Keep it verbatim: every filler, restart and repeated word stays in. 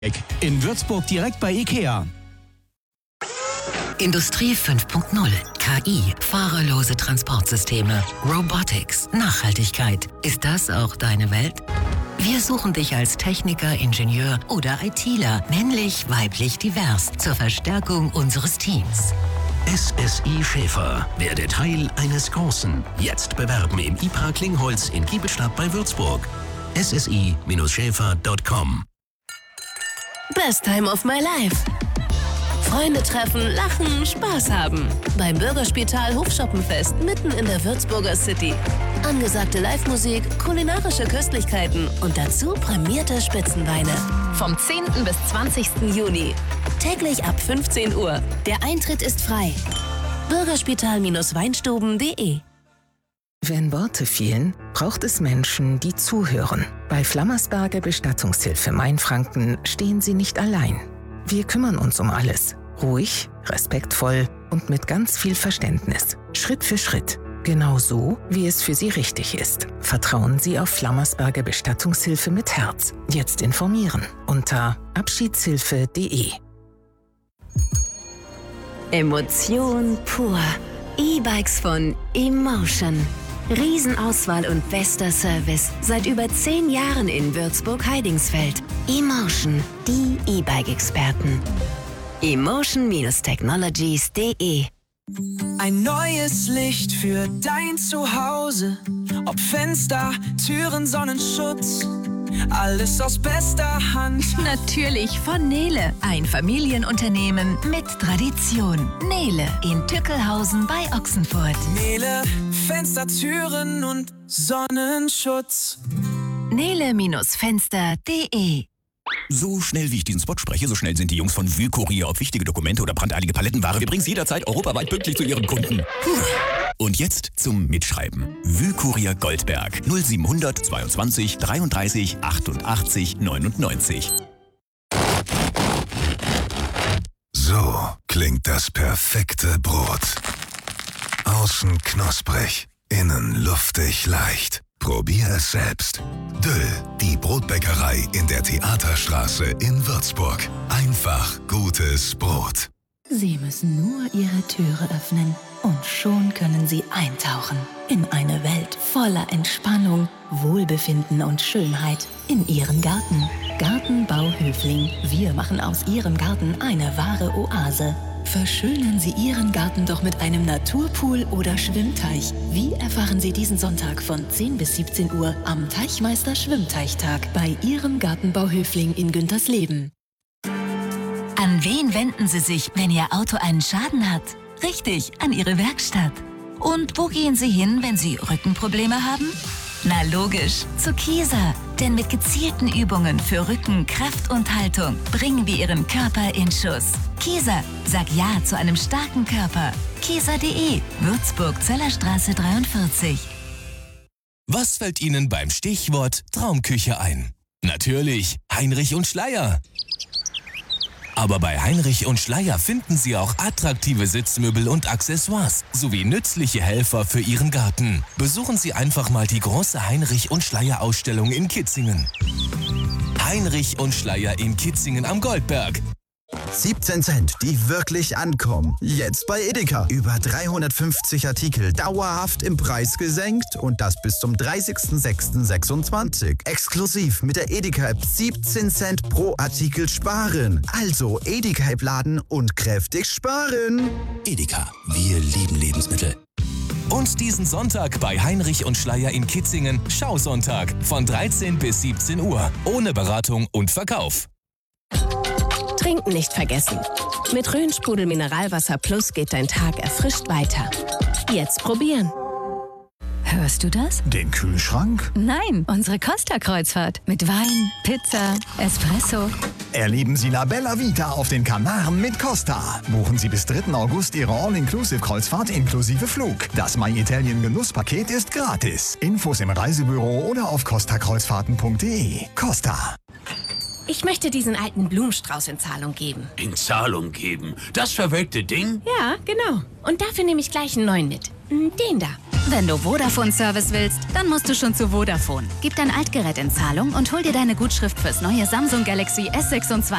In Würzburg direkt bei IKEA. Industrie fünf Punkt null. K I, fahrerlose Transportsysteme, Robotics, Nachhaltigkeit. Ist das auch deine Welt? Wir suchen dich als Techniker, Ingenieur oder ITler, männlich, weiblich, divers, zur Verstärkung unseres Teams. S S I Schäfer werde Teil eines Großen. Jetzt bewerben im I P A Klingholz in Giebelstadt bei Würzburg. S S I Schäfer Punkt com. Best time of my life. Freunde treffen, lachen, Spaß haben. Beim Bürgerspital Hofschoppenfest mitten in der Würzburger City. Angesagte Live-Musik, kulinarische Köstlichkeiten und dazu prämierte Spitzenweine. Vom zehnten bis zwanzigsten Juni. Täglich ab fünfzehn Uhr. Der Eintritt ist frei. Bürgerspital Weinstuben punkt de. Wenn Worte fehlen, braucht es Menschen, die zuhören. Bei Flammersberger Bestattungshilfe Mainfranken stehen Sie nicht allein. Wir kümmern uns um alles. Ruhig, respektvoll und mit ganz viel Verständnis. Schritt für Schritt. Genau so, wie es für Sie richtig ist. Vertrauen Sie auf Flammersberger Bestattungshilfe mit Herz. Jetzt informieren unter abschiedshilfe punkt de. Emotion pur. E-Bikes von Emotion. Riesenauswahl und bester Service. Seit über zehn Jahren in Würzburg-Heidingsfeld. Emotion, die E-Bike-Experten. emotion Technologies punkt de. Ein neues Licht für dein Zuhause. Ob Fenster, Türen, Sonnenschutz. Alles aus bester Hand. Natürlich von Nele. Ein Familienunternehmen mit Tradition. Nele in Tückelhausen bei Ochsenfurt. Nele, Fenster, Türen und Sonnenschutz. Nele Fenster punkt de. So schnell wie ich diesen Spot spreche, so schnell sind die Jungs von Wühlkurier auf wichtige Dokumente oder brandeilige Palettenware. Wir bringen sie jederzeit europaweit pünktlich zu ihren Kunden. Puh. Und jetzt zum Mitschreiben. Wühlkurier Goldberg null siebenhundert zweiundzwanzig dreiunddreißig achtundachtzig neunundneunzig. So klingt das perfekte Brot. Außen knusprig, innen luftig leicht. Probier es selbst. Döll, die Brotbäckerei in der Theaterstraße in Würzburg. Einfach gutes Brot. Sie müssen nur Ihre Türe öffnen und schon können Sie eintauchen in eine Welt voller Entspannung, Wohlbefinden und Schönheit in Ihren Garten. Gartenbau Höfling. Wir machen aus Ihrem Garten eine wahre Oase. Verschönern Sie Ihren Garten doch mit einem Naturpool oder Schwimmteich. Wie erfahren Sie diesen Sonntag von zehn bis siebzehn Uhr am Teichmeister Schwimmteichtag bei Ihrem Gartenbau Höfling in Güntersleben. An wen wenden Sie sich, wenn Ihr Auto einen Schaden hat? Richtig, an Ihre Werkstatt. Und wo gehen Sie hin, wenn Sie Rückenprobleme haben? Na logisch, zu Kieser. Denn mit gezielten Übungen für Rücken, Kraft und Haltung bringen wir Ihren Körper in Schuss. Kieser, sag Ja zu einem starken Körper. Kieser punkt de, Würzburg, Zöllerstraße dreiundvierzig. Was fällt Ihnen beim Stichwort Traumküche ein? Natürlich Heinrich und Schleier. Aber bei Heinrich und Schleier finden Sie auch attraktive Sitzmöbel und Accessoires sowie nützliche Helfer für Ihren Garten. Besuchen Sie einfach mal die große Heinrich und Schleier Ausstellung in Kitzingen. Heinrich und Schleier in Kitzingen am Goldberg. siebzehn Cent, die wirklich ankommen. Jetzt bei Edeka. Über dreihundertfünfzig Artikel dauerhaft im Preis gesenkt und das bis zum dreißigsten sechsten sechsundzwanzig. Exklusiv mit der Edeka-App siebzehn Cent pro Artikel sparen. Also Edeka-App laden und kräftig sparen. Edeka, wir lieben Lebensmittel. Und diesen Sonntag bei Heinrich und Schleier in Kitzingen, Schausonntag von dreizehn bis siebzehn Uhr. Ohne Beratung und Verkauf. Trinken nicht vergessen. Mit Rhönsprudel Mineralwasser Plus geht dein Tag erfrischt weiter. Jetzt probieren. Hörst du das? Den Kühlschrank? Nein, unsere Costa-Kreuzfahrt. Mit Wein, Pizza, Espresso. Erleben Sie La Bella Vita auf den Kanaren mit Costa. Buchen Sie bis dritten August Ihre All-Inclusive-Kreuzfahrt inklusive Flug. Das My Italien Genusspaket ist gratis. Infos im Reisebüro oder auf costa kreuzfahrten punkt de. Costa. Ich möchte diesen alten Blumenstrauß in Zahlung geben. In Zahlung geben? Das verwelkte Ding? Ja, genau. Und dafür nehme ich gleich einen neuen mit. Den da. Wenn du Vodafone-Service willst, dann musst du schon zu Vodafone. Gib dein Altgerät in Zahlung und hol dir deine Gutschrift fürs neue Samsung Galaxy S sechsundzwanzig